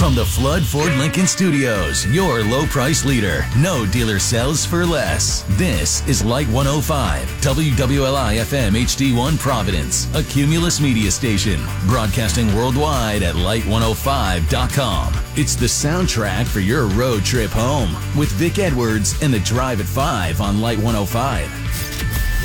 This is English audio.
From the Flood Ford Lincoln Studios, your low price leader. No dealer sells for less. This is Light 105, WWLI FM HD1 Providence, a Cumulus media station, broadcasting worldwide at light105.com. It's the soundtrack for your road trip home with Vic Edwards and the Drive at 5 on Light 105.